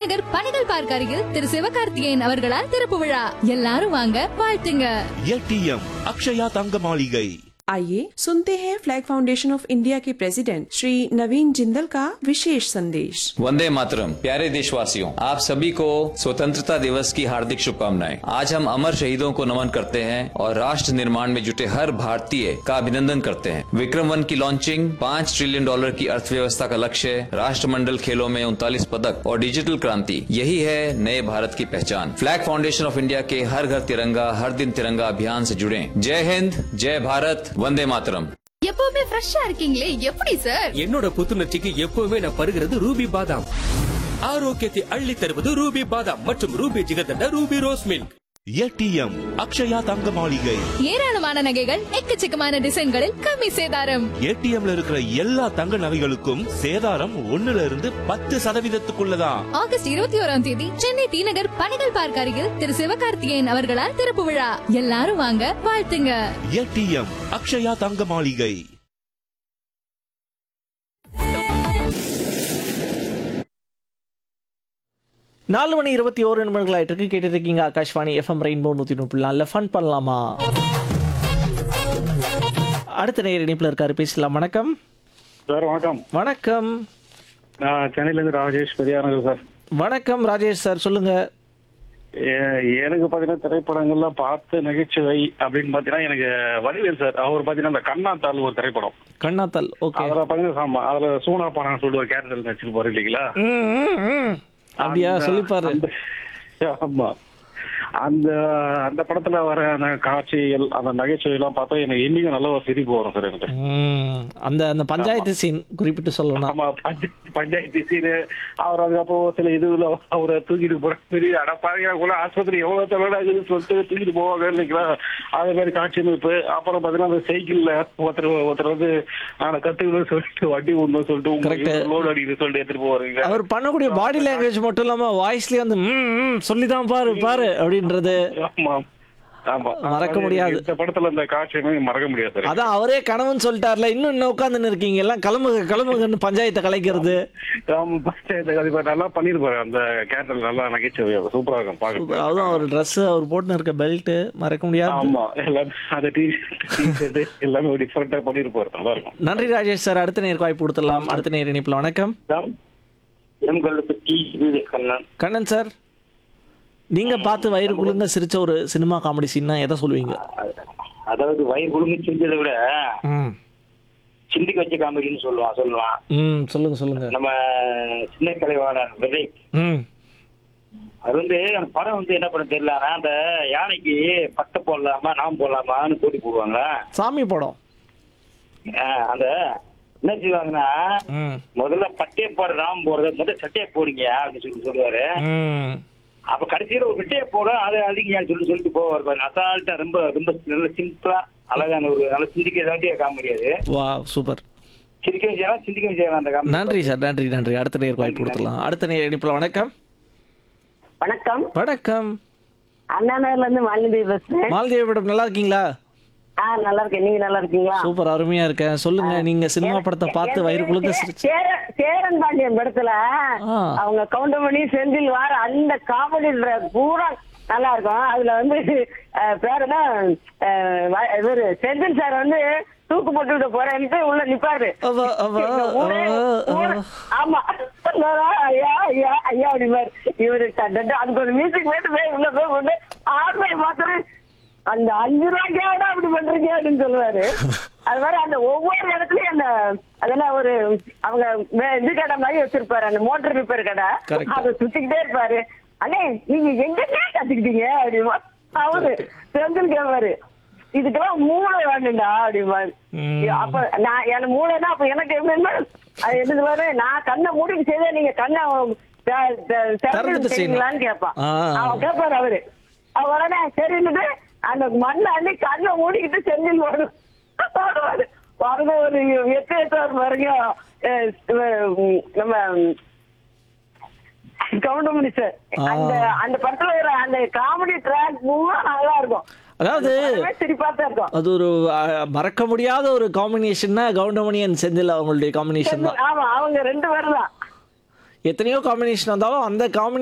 நகர் பணிகள் பார்க்க அருகில் திரு சிவகார்த்திகேயன் அவர்களால் திறப்பு விழா. எல்லாரும் வாங்க, வாழ்த்துங்க. ஏடிஎம் அக்ஷயா தங்க மாளிகை. आइए सुनते हैं फ्लैग फाउंडेशन ऑफ इंडिया के प्रेसिडेंट श्री नवीन जिंदल का विशेष संदेश। वंदे मातरम। प्यारे देशवासियों, आप सभी को स्वतंत्रता दिवस की हार्दिक शुभकामनाएं। आज हम अमर शहीदों को नमन करते हैं और राष्ट्र निर्माण में जुटे हर भारतीय का अभिनंदन करते हैं। विक्रम-1 की लॉन्चिंग, $5 ट्रिलियन की अर्थव्यवस्था का लक्ष्य, राष्ट्रमंडल खेलों में 39 पदक और डिजिटल क्रांति, यही है नए भारत की पहचान। फ्लैग फाउंडेशन ऑफ इंडिया के हर घर तिरंगा हर दिन तिरंगा अभियान से जुड़े। जय हिंद, जय भारत, वंदे मातरम। எப்பவுமே ஃப்ரெஷ்ஷா இருக்கீங்களே, எப்படி சார்? என்னோட புத்துணர்ச்சிக்கு எப்பவுமே நான் பருகிறது ரூபி பாதாம். ஆரோக்கியத்தை அள்ளி தருவது ரூபி பாதாம் மற்றும் Ruby jigarthanda Ruby rose milk. ATM Akshaya தங்க மாளிகை. ஏராளமான நகைகள், எக்கச்சக்கமான டிசைன்களில் கம்மி சேதாரம். ஏடிஎம்ல இருக்கிற எல்லா தங்க நகைகளுக்கும் சேதாரம் 1% ஆகஸ்ட் 21 சென்னை டி நகர் பணிகள் பார்க்க அருகில் திரு சிவகார்த்திகேயன் அவர்களால் திறப்பு விழா. எல்லாரும் வாங்க, வாழ்த்துங்க. ஏடிஎம் அக்ஷயா தங்க மாளிகை. 4:21 ஆயிட்டு இருக்கு. கேட்டு இருக்கீங்க ஆகாஷ்வாணி எஃப்எம் ரெயின்போ 103.4. ஃபன் பண்ணலாமா? அடுத்த நேர இணைப்பில் இருக்காரு, பேசலாம். வணக்கம் சார். வணக்கம். வணக்கம். நான் சென்னையிலேருந்து ராஜேஷ் பெரியார் சார். வணக்கம் ராஜேஷ் சார், சொல்லுங்க. எனக்கு பாத்தீங்கன்னா திரைப்படங்கள்லாம் பார்த்து நகைச்சுவை அப்படின்னு பாத்தீங்கன்னா எனக்கு வடிவேல் சார். அவர் பாத்தீங்கன்னா அந்த கண்ணாத்தாள் ஒரு திரைப்படம். கண்ணாத்தாள், ஓகே. அதுல பாத்தீங்கன்னா அதுல சூனா பானான்னு சொல்லிட்டு ஒரு கேரக்டர் நடிச்சிருப்பாரு இல்லைங்களா? அப்படியா சொல்லிப்பாரு. ஆமா, அந்த அந்த படத்துல வர அந்த காட்சிகள் அந்த நகைச்சுவை எல்லாம் பார்த்தா எனக்கு இன்னைக்கு நல்ல ஒரு சிரிப்பு வரும் சார் எனக்கு. அந்த அந்த பஞ்சாயத்து சீன் குறிப்பிட்டு சொல்லணும். ஆமா, பஞ்சாயத்து சீனு. அவர் அதுக்கப்புறம் சில இதுல அவரை தூக்கிட்டு போற பெரிய அடப்பாங்க கூட ஆஸ்பத்திரி எவ்வளவு தலைவராகுதுன்னு சொல்லிட்டு தூக்கிட்டு போவாங்க இல்லைங்களா? அதே மாதிரி காட்சி அமைப்பு. அப்புறம் பாத்தீங்கன்னா அந்த சைக்கிள்ல ஒருத்தர் வந்து நான் கத்துக்கணும்னு சொல்லிட்டு வண்டி ஒண்ணு சொல்லிட்டு லோடு அடிக்கணும்னு சொல்லிட்டு எடுத்துட்டு போவாருங்க. அவர் பண்ணக்கூடிய பாடி லாங்குவேஜ் மட்டும் இல்லாம வாய்ஸ்லயே வந்து சொல்லிதான் பாரு பாரு அப்படின்றது மறக்க முடியாது. இந்த படத்துல இந்த காட்சியை மறக்க முடியாது. அதான் அவரே கணவன் சொல்லிட்டார்ல, இன்னும் உட்கார்ந்து இருக்கீங்க எல்லாம் கிளம்புங்கன்னு பஞ்சாயத்தை கலைக்கிறது. பஞ்சாயத்து நல்லா பண்ணிருப்பாரு. அந்த கேரக்டர் நல்லா நகைச்சுவை சூப்பரா இருக்கும் பாக்க. அதுவும் அவர் ட்ரெஸ், அவர் போட்டு இருக்க பெல்ட் மறக்க முடியாது. ஆமா, எல்லாமே அந்த டி-ஷர்ட் எல்லாமே டிஃபரெண்டா பண்ணிருப்பாரு. நல்லா இருக்கும். நன்றி ராஜேஷ் சார். அடுத்த நேருக்கு வாய்ப்பு கொடுத்துடலாம். அடுத்த நேர் இணைப்புல. வணக்கம் கண்ணன் சார். நீங்க பார்த்து வயிறு குழுங்க சிரிச்ச ஒரு சினிமா காமெடி சீன்னா எதை சொல்லுவீங்க? அதாவது வயிறு குழுங்க சிரிச்சதை விட சிந்திக்க வச்ச காமெடின்னு சொல்லலாம். சொல்லுங்க. நம்ம சின்ன கலைவாணர் விவேக், அது வந்து அந்த படம் வந்து என்ன பண்ண தெரியல, அந்த யானைக்கு பட்டை போடலாமா நாம் போடலாமான்னு போட்டி போடுவாங்க. சாமி படம். அந்த என்ன செய்வாங்கன்னா, முதல்ல பட்டையை போட ராம் போடுறது, முதல்ல சட்டையை போடுங்க அப்படின்னு சொல்லுவாரு. அப்ப கடைசியில ஒரு விட்டையை போட அதை அதிகம் சொல்லிட்டு போவார். அசால்ட்டா ரொம்ப ரொம்ப நல்ல சிம்பிளா அழகான ஒரு நல்ல சிந்திக்க வேண்டிய காமெடியாது. வா, சூப்பர். சிரிக்கவும் செய்யலாம், சிந்திக்கவும் செய்யலாம் அந்த காமெடி. நன்றி சார், நன்றி. அடுத்த நேருக்கு வாய்ப்பு கொடுத்துடலாம். அடுத்த நேர் இணைப்புல. வணக்கம். வணக்கம். அண்ணா நகர்ல இருந்து மாலதி பேசுறேன். மாலதி மேடம், நல்லா இருக்கீங்களா? நல்லா இருக்கேன். நீங்க நல்லா இருக்கீங்களா? சூப்பர், அருமையா இருக்கேன். சொல்லுங்க, நீங்க சினிமா படத்தை பார்த்து வயிறு குழுங்க சேரன் பாண்டியன் படத்துல அவங்க கவுண்டமணி செந்தில் வார அந்த காமெடி பூரா நல்லா இருக்கும். அதுல வந்து பேர் என்ன, இவரு செந்தில் சார் வந்து தூக்கு போட்டு போறேன்ட்டு உள்ள நிப்பாரு. ஆமா, ஐயா ஐயா ஐயா அப்படிப்பாரு. இவரு அதுக்கு ஒரு மியூசிக் போயிட்டு உள்ள போய் கொண்டு ஆர்மை மாத்திரம் அந்த 5 ரூபாய்க்காக அப்படி பண்றீங்க அப்படின்னு சொல்லுவாரு. அது மாதிரி அந்த ஒவ்வொரு இடத்துலயும் அந்த அதெல்லாம் ஒரு அவங்க இது கடை மாதிரி வச்சிருப்பாரு, அந்த மோட்டர் ரிப்பேர் கடை. அதை சுத்திக்கிட்டே இருப்பாரு. அண்ணே நீங்க எங்க கத்துக்கிட்டீங்க அப்படிமா அவரு செந்தில் கேட்பாரு. இதுக்கெல்லாம் மூளை வேணுண்டா அப்படிமாரு. அப்ப நான் எனக்கு மூளைன்னா அப்ப எனக்கு எப்படின்னா அது என்ன சொல்லுவாரு, நான் கண்ணை மூடிட்டு செய்தேன், நீங்க கண்ணை செய்வீங்களான்னு கேட்பான். அவன் கேட்பாரு அவரு. உடனே சரின்னுட்டு அந்த மண்ணை அள்ளி கண்ணை மூடிக்கிட்டு செந்தில் வரும். வரது ஒரு 8 வரைக்கும் நம்ம கவுண்டமணி சார் அந்த அந்த படத்துல ஒரு அந்த காமெடி ட்ராக் நல்லா இருக்கும். அதாவது அது ஒரு மறக்க முடியாத ஒரு காம்பினேஷன்னா கவுண்டமணி அண்ட் செந்தில் அவங்களுடைய காம்பினேஷன் தான். ஆமா, அவங்க 2 பேரும் தான். எத்தனையோ காம்பினேஷன் வந்தாலும் அந்த காம்பினேஷன்